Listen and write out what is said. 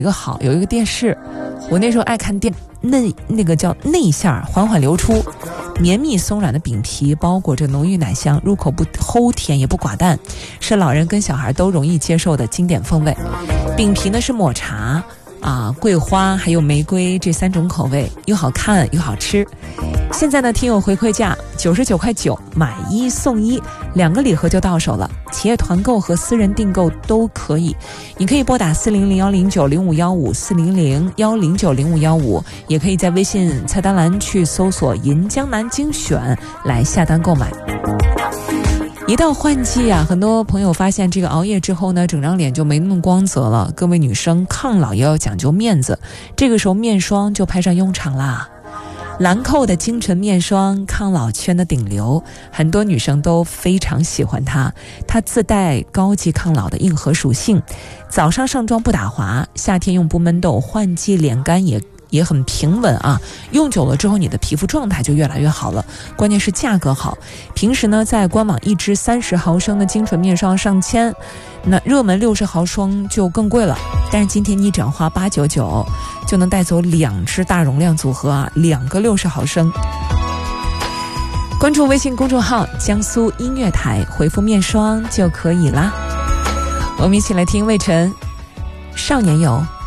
有一个电视，我那时候爱看那个叫内馅缓缓流出，绵密松软的饼皮包裹着浓郁奶香，入口不齁甜也不寡淡，是老人跟小孩都容易接受的经典风味。饼皮呢是抹茶桂花还有玫瑰这3种口味，又好看又好吃。现在呢听友回馈价99.9块，买1送1，2个礼盒就到手了。企业团购和私人订购都可以，你可以拨打400-109-0515 400-109-0515，也可以在微信菜单栏去搜索银江南精选来下单购买。一到换季很多朋友发现这个熬夜之后呢，整张脸就没那么光泽了。各位女生抗老也要讲究面子，这个时候面霜就派上用场啦。兰蔻的精纯面霜，抗老圈的顶流，很多女生都非常喜欢它。它自带高级抗老的硬核属性，早上上妆不打滑，夏天用不闷痘，换季脸干也很平稳用久了之后你的皮肤状态就越来越好了，关键是价格好。平时呢在官网1支30毫升的精纯面霜上千，那热门60毫升就更贵了，但是今天你只要花899就能带走2支大容量组合2个60毫升。关注微信公众号江苏音乐台，回复面霜就可以啦。我们一起来听魏晨少年游。